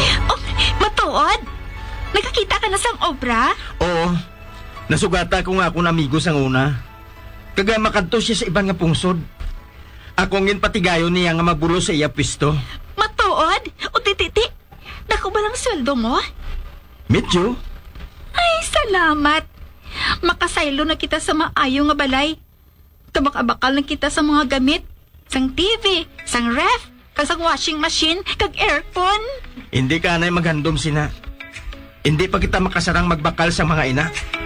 Oh, matuod? Nakakita ka na sang obra? Oo. Nasugata ko nga akong amigo sang una. Kagaya makadto siya sa ibang nga pungsod. Ako ngin patigayon niya nga mabulo sa iya pisto. Matuod? O tititi? Naku ba lang sweldo mo? Medyo? Ay, salamat. Makasaylo na kita sa maayo nga balay. Kabak-abakal na kita sa mga gamit. Sang TV, sang ref, kag sang washing machine, kag aircon. Hindi ka na maghandom sina. Hindi pa kita makasarang magbakal sa mga ina.